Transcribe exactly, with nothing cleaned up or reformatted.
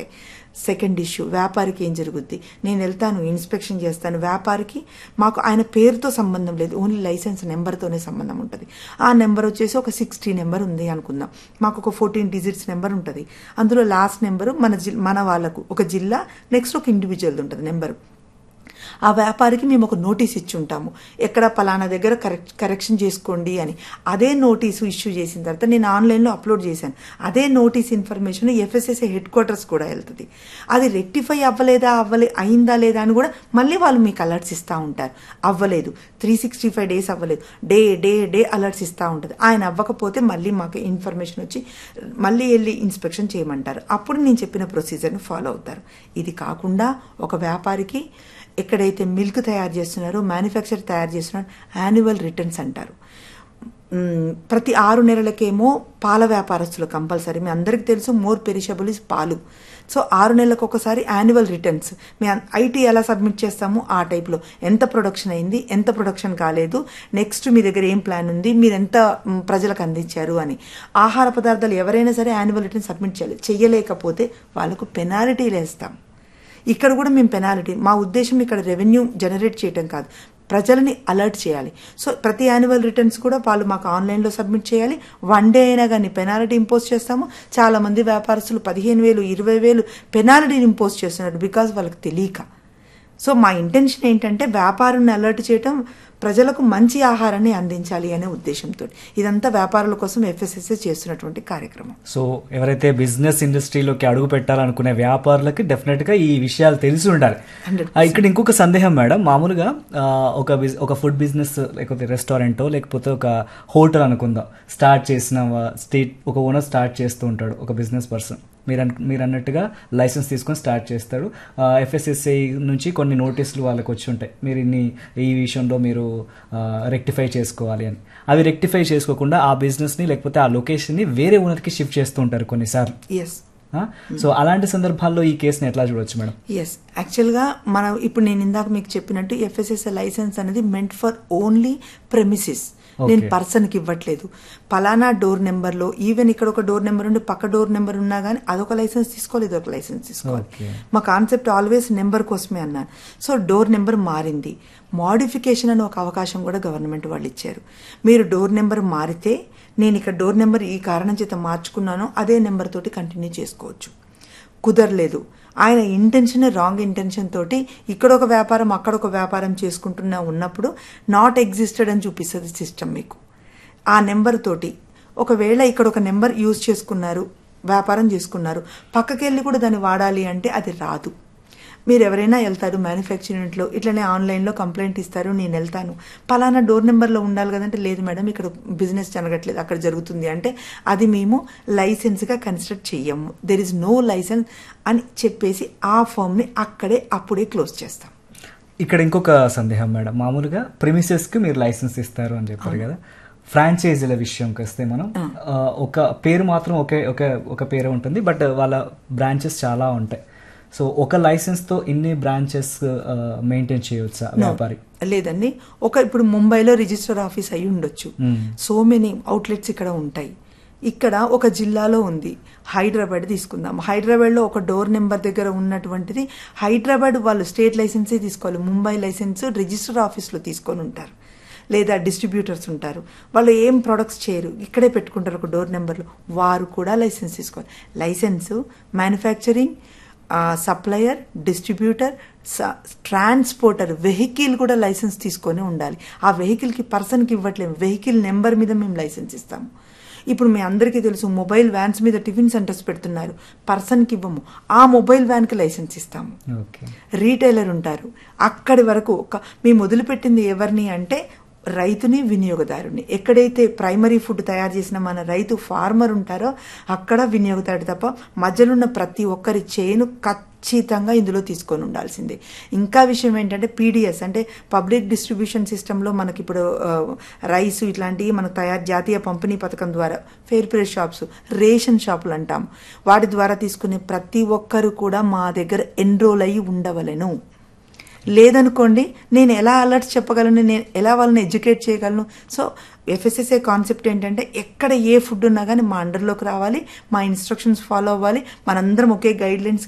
Second issue, వ్యాపారికి ఏం జరుగుద్ది? నేను వెళ్తాను, ఇన్స్పెక్షన్ చేస్తాను. వ్యాపారికి మాకు ఆయన పేరుతో సంబంధం లేదు, ఓన్లీ లైసెన్స్ నెంబర్తోనే సంబంధం ఉంటుంది. ఆ నెంబర్ వచ్చేసి ఒక సిక్స్టీ నెంబర్ ఉంది అనుకుందాం, మాకు ఒక ఫోర్టీన్ డిజిట్స్ నెంబర్ ఉంటుంది. అందులో లాస్ట్ నెంబరు మన జి మన వాళ్ళకు ఒక జిల్లా, నెక్స్ట్ ఒక ఇండివిజువల్ది ఉంటుంది నెంబరు. ఆ వ్యాపారికి మేము ఒక నోటీస్ ఇచ్చి ఉంటాము, ఎక్కడ పలానా దగ్గర కరెక్ట్ కరెక్షన్ చేసుకోండి అని. అదే నోటీసు ఇష్యూ చేసిన తర్వాత నేను ఆన్లైన్లో అప్లోడ్ చేశాను. అదే notice information FSSA head quarters కూడా వెళ్తుంది. అది రెక్టిఫై అవ్వలేదా అవ్వలే అయిందా లేదా అని కూడా మళ్ళీ వాళ్ళు మీకు అలర్ట్స్ ఇస్తూ ఉంటారు. అవ్వలేదు, త్రీ సిక్స్టీ ఫైవ్ డేస్ అవ్వలేదు, డే డే డే అలర్ట్స్ ఇస్తూ ఉంటుంది. ఆయన అవ్వకపోతే మళ్ళీ మాకు ఇన్ఫర్మేషన్ వచ్చి మళ్ళీ వెళ్ళి ఇన్స్పెక్షన్ చేయమంటారు. అప్పుడు నేను చెప్పిన ప్రొసీజర్ని ఫాలో అవుతారు. ఇది కాకుండా ఒక వ్యాపారికి ఎక్కడైతే మిల్క్ తయారు చేస్తున్నారో, మ్యానుఫ్యాక్చర్ తయారు చేస్తున్నారో యాన్యువల్ రిటర్న్స్ అంటారు. ప్రతి ఆరు నెలలకేమో పాల వ్యాపారస్తులు కంపల్సరీ, మీ అందరికీ తెలుసు మోర్ పెరిషబుల్ ఇస్ పాలు. సో ఆరు నెలలకు ఒకసారి యాన్యువల్ రిటర్న్స్ మీ ఐటీ ఎలా సబ్మిట్ చేస్తామో ఆ టైప్లో ఎంత ప్రొడక్షన్ అయింది, ఎంత ప్రొడక్షన్ కాలేదు, నెక్స్ట్ మీ దగ్గర ఏం ప్లాన్ ఉంది, మీరు ఎంత ప్రజలకు అందించారు అని. ఆహార పదార్థాలు ఎవరైనా సరే యాన్యువల్ రిటర్న్ సబ్మిట్ చేయాలి. చెయ్యలేకపోతే వాళ్ళకు పెనాల్టీలు వేస్తాం. ఇక్కడ కూడా మేము పెనాల్టీ, మా ఉద్దేశం ఇక్కడ రెవెన్యూ జనరేట్ చేయడం కాదు, ప్రజలని అలర్ట్ చేయాలి. సో ప్రతి యాన్యువల్ రిటర్న్స్ కూడా వాళ్ళు మాకు ఆన్లైన్లో సబ్మిట్ చేయాలి. వన్ డే అయినా కానీ పెనాల్టీ ఇంపోజ్ చేస్తాము. చాలా మంది వ్యాపారస్తులు పదిహేను వేలు ఇరవై వేలు పెనాల్టీని ఇంపోజ్ చేస్తున్నారు, బికాజ్ వాళ్ళకి తెలియక. సో మా ఇంటెన్షన్ ఏంటంటే వ్యాపారాన్ని అలర్ట్ చేయటం, ప్రజలకు మంచి ఆహారాన్ని అందించాలి అనే ఉద్దేశంతో. ఇదంతా వ్యాపారుల కోసం ఎఫ్ఎస్ఎస్ఏ చేస్తున్నటువంటి కార్యక్రమం. సో ఎవరైతే బిజినెస్ ఇండస్ట్రీలోకి అడుగు పెట్టాలనుకునే వ్యాపారులకి డెఫినెట్ గా ఈ విషయాలు తెలిసి ఉండాలి. ఇక్కడ ఇంకొక సందేహం మేడం, మామూలుగా ఒక ఒక ఫుడ్ బిజినెస్ లేకపోతే రెస్టారెంటో లేకపోతే ఒక హోటల్ అనుకుందాం, స్టార్ట్ చేసిన స్టేట్ ఒక ఓనర్ స్టార్ట్ చేస్తూ ఉంటాడు, ఒక బిజినెస్ పర్సన్ మీరు మీరు అన్నట్టుగా లైసెన్స్ తీసుకొని స్టార్ట్ చేస్తాడు. ఎఫ్ఎస్ఎస్ఐ నుంచి కొన్ని నోటీసులు వాళ్ళకి వచ్చి ఉంటాయి, మీరు ఇన్ని ఈ విషయంలో మీరు రెక్టిఫై చేసుకోవాలి అని. అవి రెక్టిఫై చేసుకోకుండా ఆ బిజినెస్ని లేకపోతే ఆ లొకేషన్ని వేరే ఓనర్కి షిఫ్ట్ చేస్తూ ఉంటారు కొన్నిసార్లు. ఎస్. సో అలాంటి సందర్భాల్లో ఈ కేసుని ఎట్లా చూడవచ్చు మేడం? ఎస్, యాక్చువల్గా మనం ఇప్పుడు నేను ఇందాక మీకు చెప్పినట్టు ఎఫ్ఎస్ఎస్ఐ లైసెన్స్ అనేది మెంట్ ఫర్ ఓన్లీ ప్రెమిసిస్. నేను పర్సన్కి ఇవ్వట్లేదు. పలానా డోర్ నెంబర్లో, ఈవెన్ ఇక్కడ ఒక డోర్ నెంబర్ ఉండి పక్క డోర్ నెంబర్ ఉన్నా కానీ అదొక లైసెన్స్ తీసుకోవాలి, ఇదొక లైసెన్స్ తీసుకోవాలి. మా కాన్సెప్ట్ ఆల్వేస్ నెంబర్ కోసమే అన్నాను. సో డోర్ నెంబర్ మారింది, మోడిఫికేషన్ అని ఒక అవకాశం కూడా గవర్నమెంట్ వాళ్ళు ఇచ్చారు. మీరు డోర్ నెంబర్ మారితే నేను ఇక్కడ డోర్ నెంబర్ ఈ కారణం చేత మార్చుకున్నాను, అదే నెంబర్ తోటి కంటిన్యూ చేసుకోవచ్చు. కుదరలేదు, ఆయన ఇంటెన్షన్ రాంగ్ ఇంటెన్షన్ తోటి ఇక్కడ ఒక వ్యాపారం అక్కడ ఒక వ్యాపారం చేసుకుంటున్నా ఉన్నప్పుడు నాట్ ఎగ్జిస్టెడ్ అని చూపిస్తుంది సిస్టమ్ మీకు. ఆ నెంబర్ తోటి ఒకవేళ ఇక్కడ ఒక నెంబర్ యూజ్ చేసుకున్నారు, వ్యాపారం చేసుకున్నారు, పక్కకి వెళ్ళి కూడా దాన్ని వాడాలి అంటే అది రాదు. మీరు ఎవరైనా వెళ్తారు మ్యానుఫ్యాక్చరింగ్లో, ఇట్లనే ఆన్లైన్లో కంప్లైంట్ ఇస్తారు, నేను వెళ్తాను పలానా డోర్ నెంబర్లో ఉండాలి కదంటే, లేదు మేడం ఇక్కడ బిజినెస్ జరగట్లేదు అక్కడ జరుగుతుంది అంటే, అది మేము లైసెన్స్గా కన్సిడర్ చెయ్యము, దెర్ ఇస్ నో లైసెన్స్ అని చెప్పేసి ఆ ఫామ్ని అక్కడే అప్పుడే క్లోజ్ చేస్తాం. ఇక్కడ ఇంకొక సందేహం మేడం, మామూలుగా ప్రిమిసెస్కి మీరు లైసెన్స్ ఇస్తారు అని చెప్పారు కదా, ఫ్రాంచైజీల విషయంకి వస్తే మనం ఒక పేరు మాత్రం ఒకే ఒకే ఒక పేరు ఉంటుంది, బట్ వాళ్ళ బ్రాంచెస్ చాలా ఉంటాయి. సో ఒక లైసెన్స్ తో ఇన్ని బ్రాంచెస్ మెయింటైన్ చేయవచ్చా వ్యాపారి? లేదండి, ఒక ఇప్పుడు ముంబైలో రిజిస్టర్ ఆఫీస్ అయి ఉండొచ్చు, సో మెనీ అవుట్లెట్స్ ఇక్కడ ఉంటాయి. ఇక్కడ ఒక జిల్లాలో ఉంది, హైదరాబాద్ తీసుకుందాం, హైదరాబాద్లో ఒక డోర్ నెంబర్ దగ్గర ఉన్నటువంటిది హైదరాబాద్ వాళ్ళు స్టేట్ లైసెన్సే తీసుకోవాలి, ముంబై లైసెన్స్ రిజిస్టర్ ఆఫీస్లో తీసుకొని ఉంటారు. లేదా డిస్ట్రిబ్యూటర్స్ ఉంటారు, వాళ్ళు ఏం ప్రొడక్ట్స్ చేయరు, ఇక్కడే పెట్టుకుంటారు ఒక డోర్ నెంబర్లో, వారు కూడా లైసెన్స్ తీసుకోవాలి. Licence manufacturing, supplier, distributor, transporter, vehicle కూడా లైసెన్స్ తీసుకొని ఉండాలి. ఆ వెహికల్కి పర్సన్కి ఇవ్వట్లేము, వెహికల్ నెంబర్ మీద మేము లైసెన్స్ ఇస్తాము. ఇప్పుడు మీ అందరికీ తెలుసు మొబైల్ వ్యాన్స్ మీద టిఫిన్ సెంటర్స్ పెడుతున్నారు, పర్సన్కి ఇవ్వము, ఆ మొబైల్ వ్యాన్కి లైసెన్స్ ఇస్తాము. రీటైలర్ ఉంటారు, అక్కడి వరకు ఒక మేము వదిలిపెట్టింది ఎవరిని అంటే రైతుని, వినియోగదారుని. ఎక్కడైతే ప్రైమరీ ఫుడ్ తయారు చేసిన మన రైతు ఫార్మర్ ఉంటారో అక్కడ వినియోగదారుడు తప్ప మధ్యలో ఉన్న ప్రతి ఒక్కరి చేను ఖచ్చితంగా ఇందులో తీసుకొని ఉండాల్సిందే. ఇంకా విషయం ఏంటంటే పీడిఎస్ అంటే పబ్లిక్ డిస్ట్రిబ్యూషన్ సిస్టంలో మనకి ఇప్పుడు రైస్ ఇట్లాంటివి మనకు తయారు జాతీయ పంపిణీ పథకం ద్వారా ఫెయిర్ ప్రైస్ షాప్స్, రేషన్ షాపులు అంటాం, వాటి ద్వారా తీసుకునే ప్రతి ఒక్కరు కూడా మా దగ్గర ఎన్రోల్ అయ్యి ఉండవలెను. లేదనుకోండి నేను ఎలా అలర్ట్స్ చెప్పగలను, నేను ఎలా వాళ్ళని ఎడ్యుకేట్ చేయగలను. సో ఎఫ్ఎస్ఎస్ఏ కాన్సెప్ట్ ఏంటంటే ఎక్కడ ఏ ఫుడ్ ఉన్నా కానీ మా అండర్లోకి రావాలి, మా ఇన్స్ట్రక్షన్స్ ఫాలో అవ్వాలి, మనందరం ఒకే గైడ్ లైన్స్